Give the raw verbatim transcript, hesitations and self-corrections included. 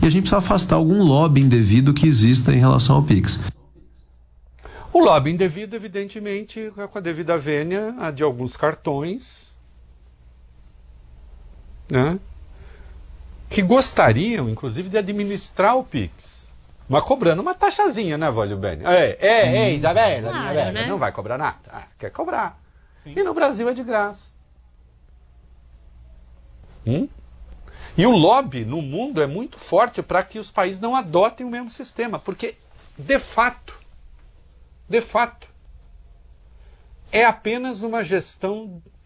a gente precisa afastar algum lobby indevido que exista em relação ao Pix. O lobby indevido, evidentemente, com a devida vênia de alguns cartões, né, que gostariam, inclusive, de administrar o Pix, mas cobrando uma taxazinha, né, Vólio Bene? É, é, é, Isabela, Claro, minha velha, né? não vai cobrar nada? Ah, quer cobrar. Sim. E no Brasil é de graça. Hum? E o lobby no mundo é muito forte para que os países não adotem o mesmo sistema, porque, de fato, de fato, é apenas uma gestão